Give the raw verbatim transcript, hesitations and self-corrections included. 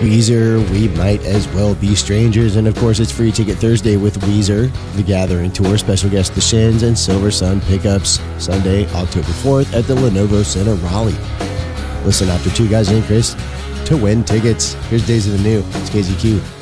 Weezer, We Might As Well Be Strangers, and of course it's Free Ticket Thursday with Weezer, The Gathering Tour, special guest The Shins, and Silver Sun Pickups, Sunday, October fourth at the Lenovo Center, Raleigh. Listen after Two Guys Named Chris to win tickets. Here's Days of the New. It's K Z Q.